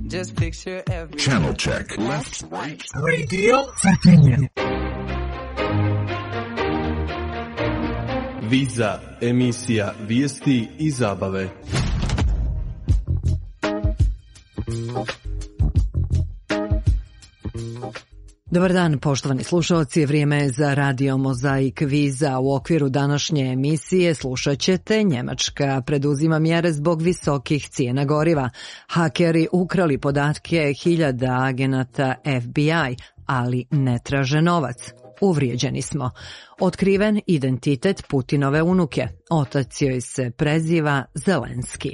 Just picture every Channel check. Left, right. Radio Cetinje. Viza, emisija vijesti i zabave. Dobar dan, poštovani slušalci, vrijeme je za Radio Mozaik Viza. U okviru današnje emisije slušat ćete: Njemačka preduzima mjere zbog visokih cijena goriva. Hakeri ukrali podatke hiljada agenata FBI, ali ne traže novac. Uvrijeđeni smo. Otkriven identitet Putinove unuke. Otac joj se preziva Zelenski.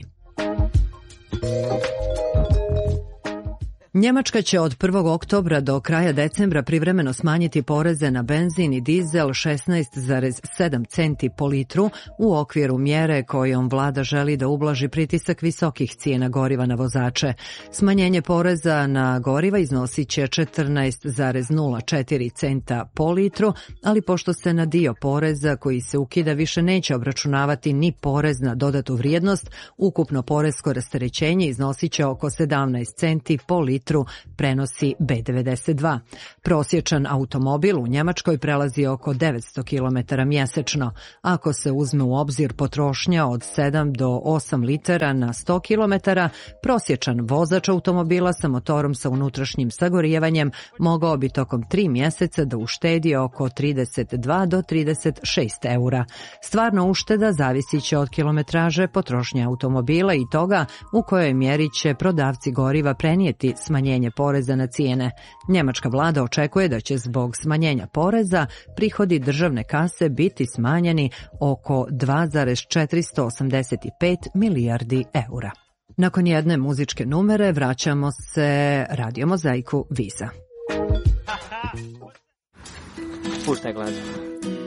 Njemačka će od 1. oktobra do kraja decembra privremeno smanjiti poreze na benzin i dizel 16,7 centi po litru u okviru mjere kojom vlada želi da ublaži pritisak visokih cijena goriva na vozače. Smanjenje poreza na goriva iznosit će 14,04 centa po litru, ali pošto se na dio poreza koji se ukida više neće obračunavati ni porez na dodatu vrijednost, ukupno porezko rasterećenje iznosit će oko 17 centi po litru, prenosi B92. Prosječan automobil u Njemačkoj prelazi oko 900 km mjesečno. Ako se uzme u obzir potrošnja od 7 do 8 litara na 100 km, prosječan vozač automobila sa motorom sa unutrašnjim sagorijevanjem mogao bi tokom 3 mjeseca da uštedi oko 32 do 36 eura. Stvarno ušteda zavisit će od kilometraže potrošnje automobila i toga u kojoj mjeri će prodavci goriva prenijeti smanjenje poreza na cijene. Njemačka vlada očekuje da će zbog smanjenja poreza prihodi državne kase biti smanjeni oko 2,485 milijardi eura. Nakon jedne muzičke numere vraćamo se Radio Mozaiku Viza. Puštaj glazbu.